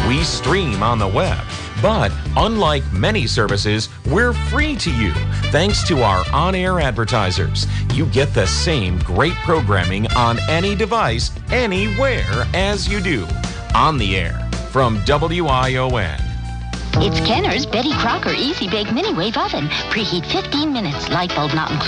We stream on the web. But unlike many services, we're free to you thanks to our on-air advertisers. You get the same great programming on any device, anywhere as you do. On the air from WION. It's Kenner's Betty Crocker Easy Bake Mini Wave Oven. Preheat 15 minutes. Light bulb not included.